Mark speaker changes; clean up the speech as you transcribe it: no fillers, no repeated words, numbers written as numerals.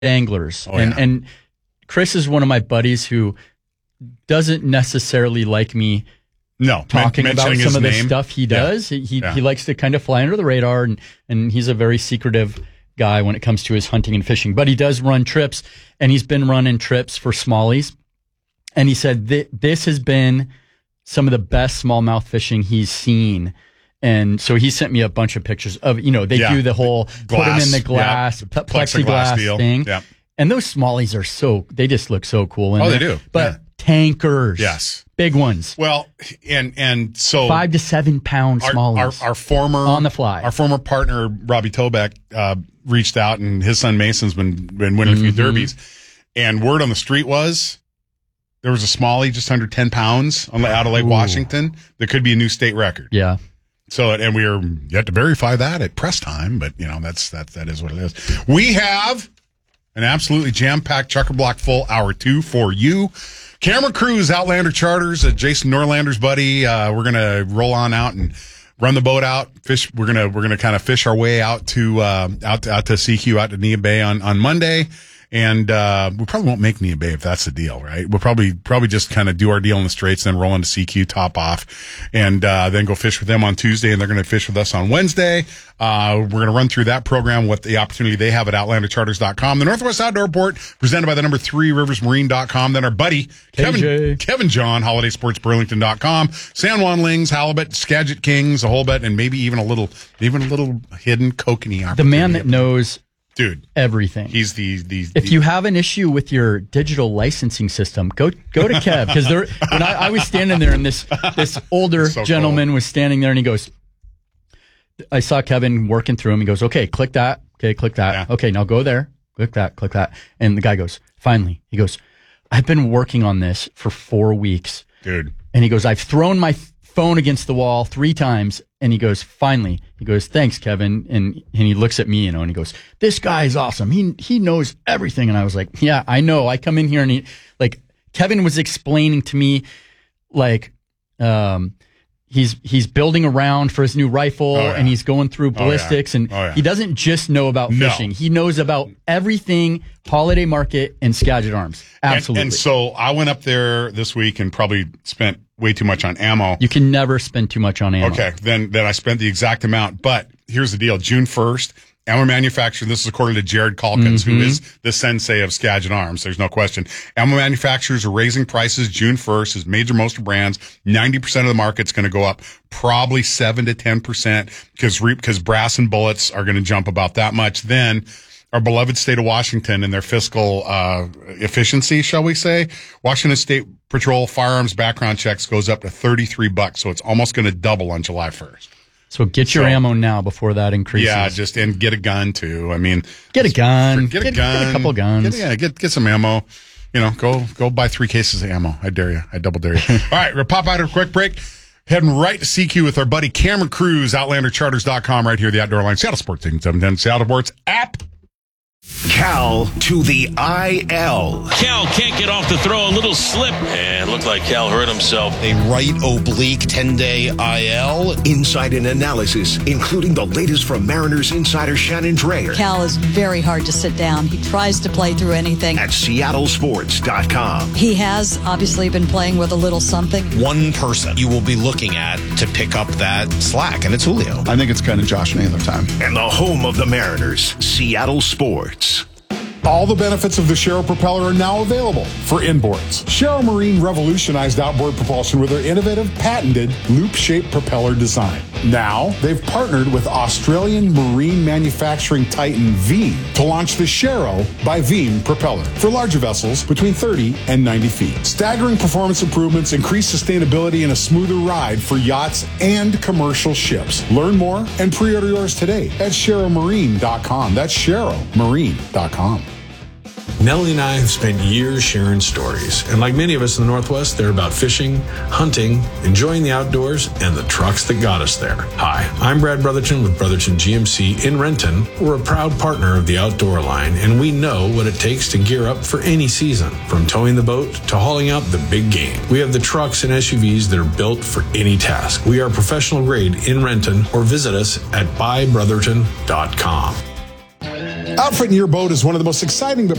Speaker 1: anglers. And Chris is one of my buddies who doesn't necessarily like me talking about some of the stuff he does. He likes to kind of fly under the radar, and he's a very secretive guy when it comes to his hunting and fishing. But he does run trips, and he's been running trips for smallies. And he said this has been some of the best smallmouth fishing he's seen. And so he sent me a bunch of pictures of, they do the whole put them in the glass, plexiglass thing. Yeah. And those smallies they just look so cool.
Speaker 2: They do.
Speaker 1: But tankers.
Speaker 2: Yes.
Speaker 1: Big ones.
Speaker 2: Well, and so
Speaker 1: 5 to 7 pound smallies.
Speaker 2: Our former
Speaker 1: on the fly.
Speaker 2: Our former partner Robbie Tobeck reached out, and his son Mason's been winning a few derbies. And word on the street was there was a smallie just under 10 pounds out of Lake Washington that could be a new state record.
Speaker 1: Yeah.
Speaker 2: So, and we are yet to verify that at press time, but that is what it is. We have an absolutely jam-packed Chucker Block full hour 2 for you. Cameron Cruz, Outlander Charters, Jason Norlander's buddy. We're gonna roll on out and run the boat out. Fish. We're gonna kind of fish our way out to out to CQ, out to Nia Bay on Monday. And we probably won't make Nia Bay if that's the deal, right? We'll probably just kind of do our deal in the Straits, then roll into CQ, top off, and then go fish with them on Tuesday, and they're going to fish with us on Wednesday. We're going to run through that program, what the opportunity they have at OutlanderCharters.com. The Northwest Outdoor Report, presented by the number 3 RiversMarine.com. Then our buddy, Kevin John, HolidaySportsBurlington.com. San Juan Lings, Halibut, Skagit Kings, a whole bit, and maybe even a little hidden kokanee opportunity.
Speaker 1: The man that knows...
Speaker 2: Dude,
Speaker 1: everything.
Speaker 2: He's the.
Speaker 1: If you have an issue with your digital licensing system, go to Kev, because when I was standing there, and this older gentleman was standing there, and he goes, I saw Kevin working through him. He goes, okay, click that. Okay, click that. Yeah. Okay, now go there. Click that. And the guy goes, finally. He goes, I've been working on this for 4 weeks,
Speaker 2: dude.
Speaker 1: And he goes, I've thrown my phone against the wall 3 times. And he goes, finally. He goes, thanks, Kevin. And he looks at me, and he goes, this guy is awesome. He knows everything. And I was like, yeah, I know. I come in here, and Kevin was explaining to me, he's building a round for his new rifle, and he's going through ballistics, and he doesn't just know about fishing. He knows about everything, Holiday Market and Skagit Arms. Absolutely.
Speaker 2: And so I went up there this week and probably spent way too much on ammo.
Speaker 1: You can never spend too much on ammo.
Speaker 2: Okay, then I spent the exact amount. But here's the deal. June 1st, ammo manufacturer, this is according to Jared Calkins, who is the sensei of Skagit Arms. There's no question. Ammo manufacturers are raising prices June 1st as major Moster brands. 90% of the market's going to go up, probably 7 to 10%, because brass and bullets are going to jump about that much. Then our beloved state of Washington and their fiscal efficiency, shall we say, Washington State Patrol firearms background checks goes up to $33, so it's almost going to double on July 1st.
Speaker 1: So get your ammo now before that increases.
Speaker 2: Yeah, and get a gun too. I mean,
Speaker 1: get a gun.
Speaker 2: Get a
Speaker 1: couple guns.
Speaker 2: Get some ammo. Go buy 3 cases of ammo. I dare you. I double dare you. All right, we'll pop out of a quick break. Heading right to CQ with our buddy Cameron Cruz, OutlanderCharters.com, right here, the Outdoor Line, Seattle Sports 710, Seattle Sports app.
Speaker 3: Cal to the IL.
Speaker 4: Cal can't get off the throw, a little slip, and looked like Cal hurt himself.
Speaker 5: A right oblique 10-day IL.
Speaker 3: Insight and analysis, including the latest from Mariners insider Shannon Drayer.
Speaker 6: Cal is very hard to sit down. He tries to play through anything.
Speaker 3: At SeattleSports.com.
Speaker 6: He has obviously been playing with a little something.
Speaker 5: One person you will be looking at to pick up that slack, and it's Julio.
Speaker 7: I think it's kind of Josh Naylor time.
Speaker 3: And the home of the Mariners, Seattle Sports.
Speaker 8: All the benefits of the Sharrow propeller are now available for inboards. Sharrow Marine revolutionized outboard propulsion with their innovative, patented, loop-shaped propeller design. Now, they've partnered with Australian marine manufacturing titan Veem to launch the Sharrow by Veem propeller for larger vessels between 30 and 90 feet. Staggering performance improvements, increased sustainability, and a smoother ride for yachts and commercial ships. Learn more and pre-order yours today at SharrowMarine.com. That's SharrowMarine.com.
Speaker 9: Nellie and I have spent years sharing stories, and like many of us in the Northwest, they're about fishing, hunting, enjoying the outdoors, and the trucks that got us there. Hi, I'm Brad Brotherton with Brotherton GMC in Renton. We're a proud partner of the Outdoor Line, and we know what it takes to gear up for any season, from towing the boat to hauling out the big game. We have the trucks and SUVs that are built for any task. We are professional grade in Renton, or visit us at buybrotherton.com.
Speaker 8: Outfitting your boat is one of the most exciting but